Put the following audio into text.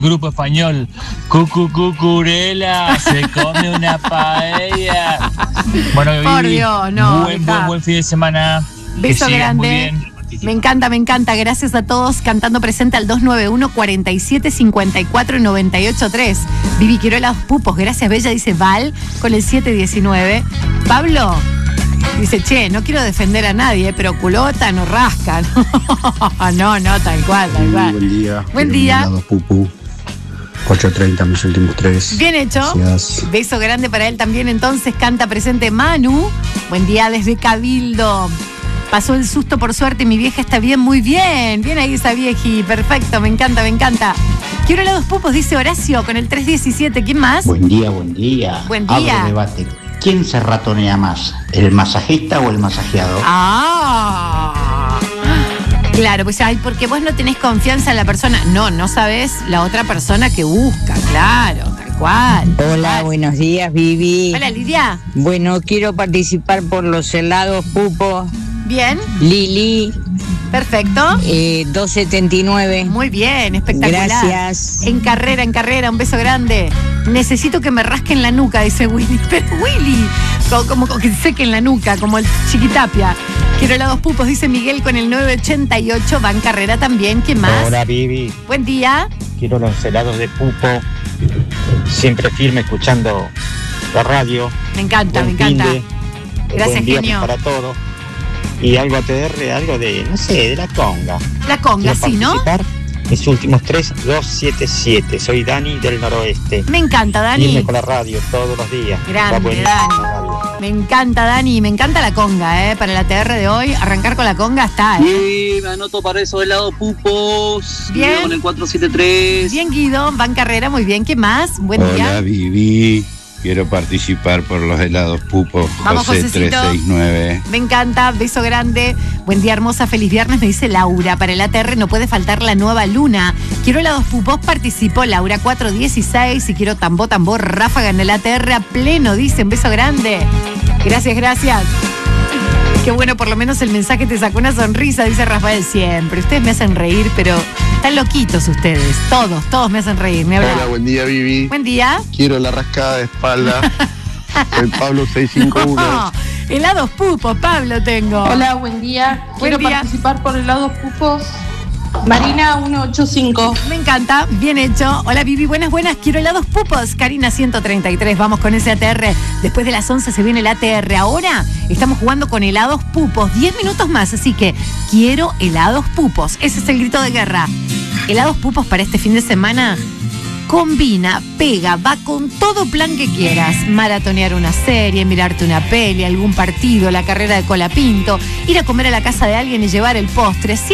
Grupo español, Cucurela, se come una paella. Bueno, por Dios, no. Buen fin de semana. Beso grande. Me encanta. Gracias a todos. Cantando presente al 291-4754-983. Vivi, quiero helados pupos. Gracias, Bella, dice Val, con el 719. Pablo dice, che, no quiero defender a nadie, pero culota no rasca. No, tal cual. Buen día. Buen día. Helados pupu. 8:30 mis últimos 3. Bien hecho. Gracias. Beso grande para él también. Entonces canta presente Manu. Buen día desde Cabildo. Pasó el susto por suerte, mi vieja está bien, muy bien. Bien ahí esa vieji, perfecto, me encanta. Quiero helados pupos, dice Horacio, con el 317. ¿Quién más? Buen día. Buen día. Abro debate. ¿Quién se ratonea más? ¿El masajista o el masajeado? Claro, pues porque vos no tenés confianza en la persona. No sabés la otra persona que busca, claro, tal cual. Hola, buenos días, Vivi. Hola, Lidia. Bueno, quiero participar por los helados pupos. Bien. Lili. Perfecto. 279. Muy bien, espectacular. Gracias. En carrera, un beso grande. Necesito que me rasquen la nuca, dice Willy. Pero Willy, como que sequen la nuca, como el Chiquitapia. Quiero helados pupos, dice Miguel con el 988. Va en carrera también. ¿Quién más? Hola, Vivi. Buen día. Quiero los helados de pupo. Siempre firme escuchando la radio. Me encanta. Gracias, Gracias, genio. Para todo. Y algo ATR, algo de, no sé, de la conga. La conga, sí, ¿no? Mis últimos 277. Soy Dani del Noroeste. Me encanta, Dani. Irme con la radio todos los días. Grande, Dani. Me encanta, Dani. Me encanta la conga, para la ATR de hoy. Arrancar con la conga está, Sí, me anoto para esos helados pupos. Bien. Con el 473. Bien, Guido. Va en carrera, muy bien. ¿Qué más? Buen día. Hola, Vivi. Quiero participar por los helados pupos. Vamos, José Josecito. 369. Me encanta, beso grande. Buen día, hermosa, feliz viernes, me dice Laura. Para el ATR no puede faltar la nueva luna. Quiero helados pupos, participo, Laura 416. Y quiero tambo, ráfaga en el ATR a pleno, dice. Un beso grande. Gracias. Qué bueno, por lo menos el mensaje te sacó una sonrisa, dice Rafael siempre. Ustedes me hacen reír, pero están loquitos ustedes. Todos me hacen reír. Hola, buen día, Vivi. Buen día. Quiero la rascada de espalda. El Pablo 651. Helados pupos, Pablo tengo. Hola, buen día. Quiero participar por helados pupos. Marina 185. Me encanta, bien hecho. Hola, Vivi, buenas. Quiero helados pupos. Karina 133, vamos con ese ATR. Después de las 11 se viene el ATR. Ahora estamos jugando con helados pupos. 10 minutos más, así que quiero helados pupos. Ese es el grito de guerra. Helados pupos para este fin de semana. Combina, pega, va con todo plan que quieras. Maratonear una serie, mirarte una peli, algún partido, la carrera de Colapinto, ir a comer a la casa de alguien y llevar el postre.